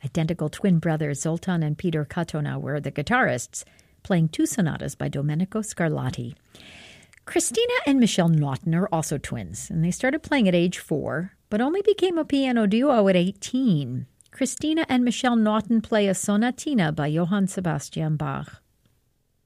Identical twin brothers Zoltan and Peter Katona were the guitarists, playing 2 sonatas by Domenico Scarlatti. Christina and Michelle Naughton are also twins, and they started playing at age 4, but only became a piano duo at 18. Christina and Michelle Naughton play a sonatina by Johann Sebastian Bach.